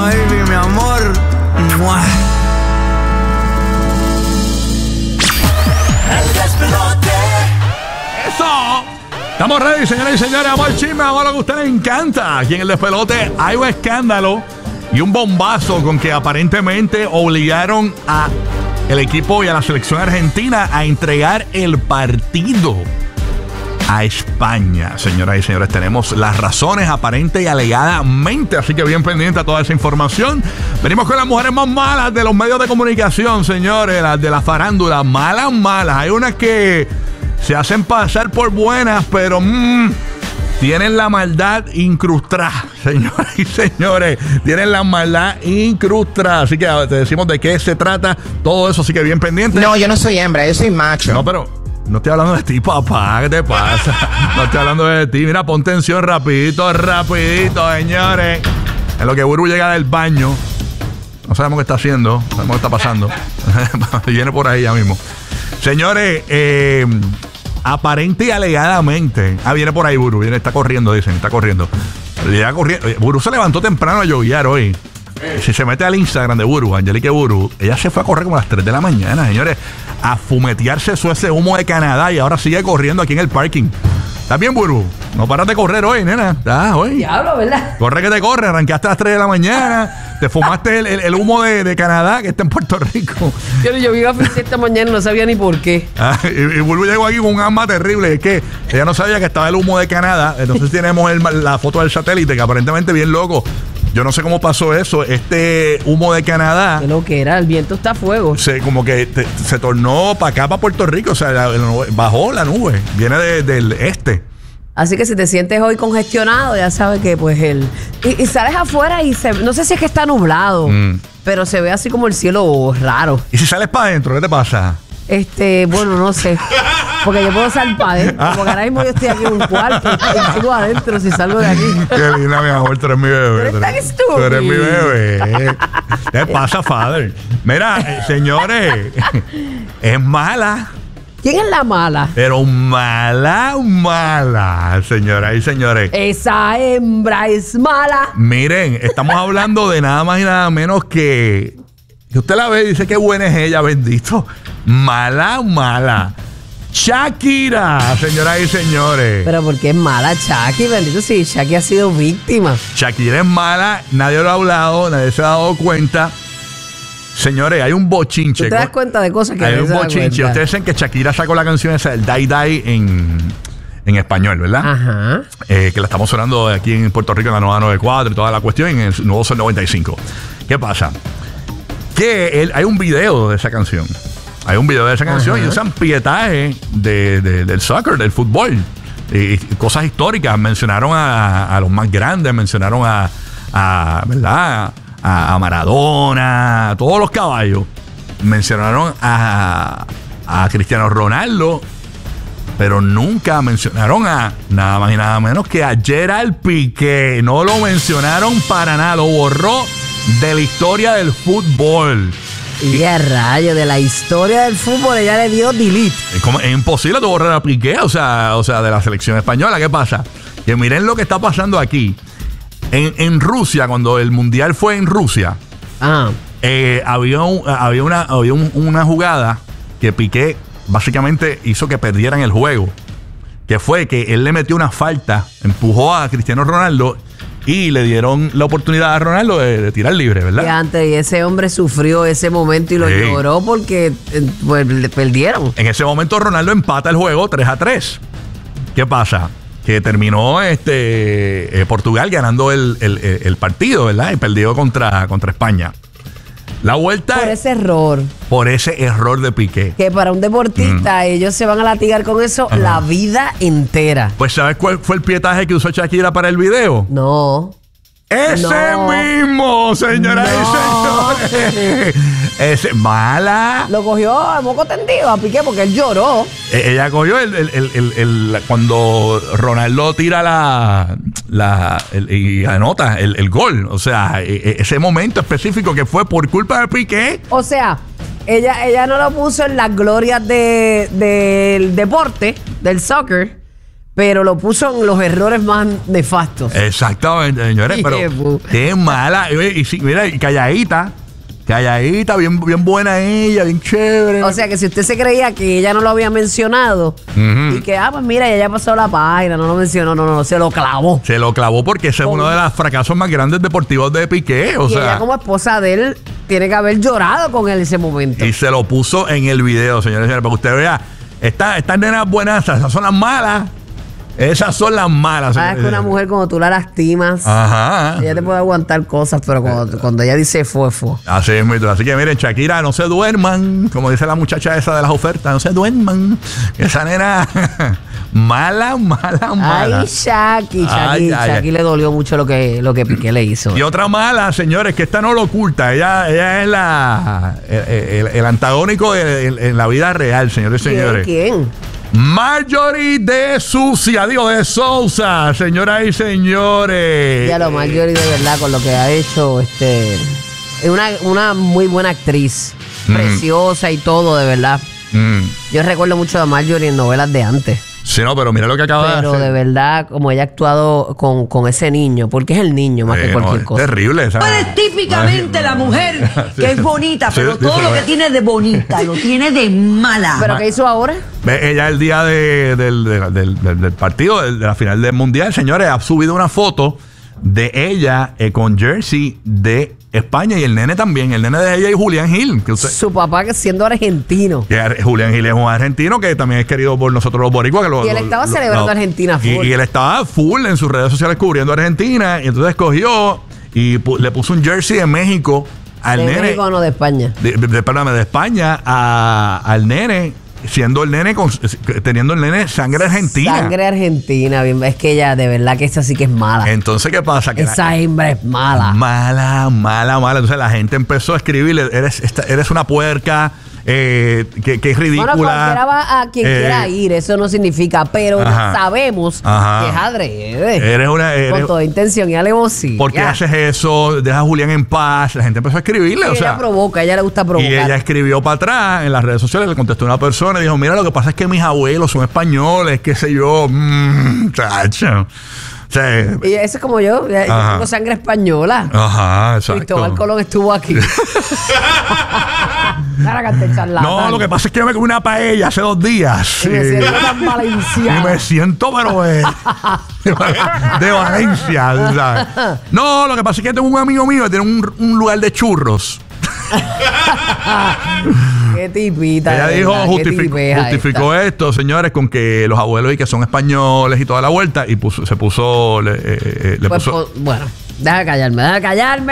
Baby, mi amor. ¡Mua! El despelote. ¡Eso! Estamos ready, señoras y señores. Amor, chisme, amor, lo que a usted le encanta. Aquí en el despelote hay un escándalo y un bombazo con que aparentemente obligaron a el equipo y a la selección argentina a entregar el partido a España. Señoras y señores, tenemos las razones aparente y alegadamente, así que bien pendiente a toda esa información. Venimos con las mujeres más malas de los medios de comunicación, señores, las de la farándula, malas. Hay unas que se hacen pasar por buenas, pero tienen la maldad incrustada, señoras y señores. Tienen la maldad incrustada. Así que te decimos de qué se trata todo eso, así que bien pendiente. No, yo no soy hembra, yo soy macho. No, pero no estoy hablando de ti, papá. ¿Qué te pasa? No estoy hablando de ti. Mira, pon tensión rapidito, señores. En lo que Buru llega del baño. No sabemos qué está haciendo. No sabemos qué está pasando. Viene por ahí ya mismo. Señores, aparente y alegadamente. Viene por ahí Buru. Está corriendo, dicen. Está corriendo. Llega corriendo. Buru se levantó temprano a joguear hoy. Si se mete al Instagram de Buru, Angelique Buru, ella se fue a correr como a las 3 de la mañana, señores, a fumetearse ese humo de Canadá y ahora sigue corriendo aquí en el parking. ¿Estás bien, Buru? No paras de correr hoy, nena. Hoy. Diablo, ¿verdad? Corre que te corre, arrancaste a las 3 de la mañana, te fumaste el humo de Canadá que está en Puerto Rico. Yo iba a oficiar esta mañana y no sabía ni por qué. Y Buru llegó aquí con un asma terrible. Es que ella no sabía que estaba el humo de Canadá. Entonces tenemos la foto del satélite, que aparentemente bien loco. Yo no sé cómo pasó eso. Este humo de Canadá. ¿Qué lo que era? El viento está a fuego. Como que se tornó para acá, para Puerto Rico. O sea, bajó la nube. Viene del este. Así que si te sientes hoy congestionado, ya sabes que pues y sales afuera y no sé si es que está nublado, pero se ve así como el cielo raro. ¿Y si sales para adentro, qué te pasa? Bueno, no sé. Porque yo puedo salir para adentro. Porque ahora mismo yo estoy aquí en un cuarto y sigo adentro si salgo de aquí. Qué linda, mi amor. Tú eres mi bebé. Tú eres tan estúpido. Tú eres mi bebé. ¿Qué pasa, father? Mira, señores, es mala. ¿Quién es la mala? Pero mala, señoras y señores. Esa hembra es mala. Miren, estamos hablando de nada más y nada menos que usted la ve y dice qué buena es ella, bendito. Mala. Shakira, señoras y señores. Pero ¿por qué es mala Shakira? Bendito, si Shakira ha sido víctima. Shakira es mala, nadie lo ha hablado, nadie se ha dado cuenta. Señores, hay un bochinche. ¿Tú te das cuenta de cosas que hay no un se da bochinche. cuenta? Ustedes dicen que Shakira sacó la canción esa del Die Die en español, ¿verdad? Ajá. Que la estamos sonando aquí en Puerto Rico en la nueva 94 y toda la cuestión, en el nuevo Sol 95. ¿Qué pasa? Que hay un video de esa canción. Hay un video de esa canción y usan pietaje del soccer, del fútbol. Y cosas históricas. Mencionaron a los más grandes, mencionaron ¿verdad? A Maradona, a todos los caballos. Mencionaron a Cristiano Ronaldo, pero nunca mencionaron a nada más y nada menos que a Gerard Piqué. No lo mencionaron para nada, lo borró de la historia del fútbol. Y a rayo, de la historia del fútbol ella le dio delete. Es imposible de borrar a Piqué, o sea, de la selección española. ¿Qué pasa? Que miren lo que está pasando aquí. En Rusia, cuando el mundial fue en Rusia, había una jugada que Piqué básicamente hizo que perdieran el juego. Que fue que él le metió una falta, empujó a Cristiano Ronaldo y le dieron la oportunidad a Ronaldo de tirar libre, ¿verdad? Y ese hombre sufrió ese momento y lo lloró porque pues, le perdieron. En ese momento Ronaldo empata el juego 3-3. ¿Qué pasa? Que terminó Portugal ganando el partido, ¿verdad? Y perdió contra España. La vuelta... Por ese error de Piqué. Que para un deportista ellos se van a latigar con eso la vida entera. Pues ¿sabes cuál fue el pietaje que usó Shakira para el video? No. ¡Ese mismo, señoras y señores! Ese, mala. Lo cogió a moco tendido a Piqué porque él lloró. Ella cogió cuando Ronaldo tira y anota el gol. O sea, ese momento específico que fue por culpa de Piqué. O sea, ella no lo puso en las glorias del deporte, del soccer. pero lo puso en los errores más nefastos. Exactamente, señores, pero qué mala. Y sí, mira, y calladita, bien buena ella, bien chévere. O sea que si usted se creía que ella no lo había mencionado y que, pues mira, ella ya pasó la página, no lo mencionó, no, se lo clavó. Se lo clavó porque ese es uno de los fracasos más grandes deportivos de Piqué. O y sea, ella como esposa de él tiene que haber llorado con él ese momento. Y se lo puso en el video, señores, para que usted vea. Estas nenas buenas, esas son las malas. Esas son las malas. Sabes que una mujer cuando tú la lastimas, ella te puede aguantar cosas, pero cuando ella dice fue. Así es, así que miren, Shakira, no se duerman, como dice la muchacha esa de las ofertas, no se duerman. Esa nena mala. Ay, Shaki le dolió mucho lo que Piqué le hizo. Y otra mala, señores, que esta no lo oculta. Ella es el antagónico en la vida real, señores y señores. ¿Quién? Marjorie de Sousa, señoras y señores. Ya lo Marjorie de verdad con lo que ha hecho, es una muy buena actriz, preciosa y todo, de verdad. Yo recuerdo mucho de Marjorie en novelas de antes. Sí, no, pero mira lo que acaba de hacer. Pero de verdad, como ella ha actuado con ese niño, porque es el niño más que cualquier cosa. Terrible. Tú eres típicamente la mujer que es bonita, pero todo lo que tiene de bonita lo tiene de mala. ¿Pero qué hizo ahora? Ella el día del partido, de la final del Mundial, señores, ha subido una foto de ella con jersey de España y el nene también, el nene de ella y Julián Gil. Su papá que siendo argentino. Julián Gil es un argentino que también es querido por nosotros los boricuas. Y él estaba celebrando Argentina full. Y él estaba full en sus redes sociales cubriendo Argentina. Y entonces cogió y le puso un jersey de México al nene. De México, no, de España. Perdóname, de España al nene. Teniendo el nene sangre argentina. Sangre argentina, bien. Es que ella, de verdad que esa sí que es mala. Entonces, ¿qué pasa? Que esa hembra es mala. Mala. Entonces la gente empezó a escribirle, eres una puerca, que es ridícula. Bueno, cualquiera va a quien quiera ir, eso no significa, pero sabemos que es adrede. Con toda intención y alevosía. ¿Por qué haces eso? Deja a Julián en paz. La gente empezó a escribirle. Ella provoca, ella le gusta provocar. Y ella escribió para atrás en las redes sociales, le contestó a una persona y dijo, mira, lo que pasa es que mis abuelos son españoles, qué sé yo. Chacho. Sí. Y eso es como yo tengo sangre española. Exacto. Cristóbal Colón estuvo aquí. No, lo que pasa es que yo me comí una paella hace 2 días. Y me siento tan valenciano. Y me siento, pero de Valencia, ¿sabes? No, lo que pasa es que tengo un amigo mío que tiene un lugar de churros. Qué tipita. Ella dijo, justificó esto, señores, con que los abuelos y que son españoles y toda la vuelta, y le puso. Bueno, deja callarme.